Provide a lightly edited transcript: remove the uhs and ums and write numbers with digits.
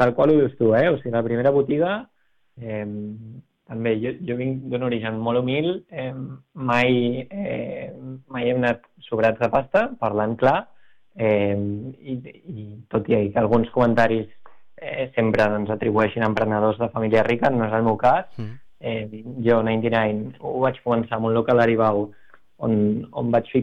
tal qual ho dius tu, o sigui, la primera botiga, també, jo vinc d'un origen molt humil, mai hem anat sobrats de pasta, parlant clar, i tot i que alguns comentaris sempre doncs, atribueixin a emprenedors de família rica, no és el meu cas. Jo, 99, ho vaig començar amb un local a Aribau on vaig ficar